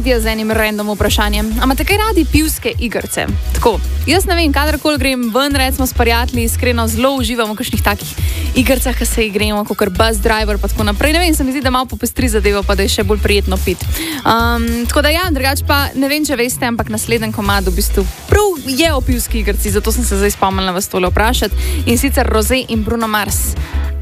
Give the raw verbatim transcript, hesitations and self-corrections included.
Nadja z enim random vprašanjem. A imate kaj radi pivske igrice? Tako, jaz ne vem, kadarkoli grem ven, recimo s prijatelji, iskreno zelo uživam v kakšnih takih igricah, ki se igremo, kot bus driver pa tako naprej. Ne vem, se mi zdi, da malo popestri zadevo, pa da je še bolj prijetno pit. Um, tako da ja, drugače pa ne vem, če veste, ampak naslednji komad v bistvu prav je o pivski igrici, zato sem se zdaj spomnila vas tole vprašati. In sicer Rosé in Bruno Mars.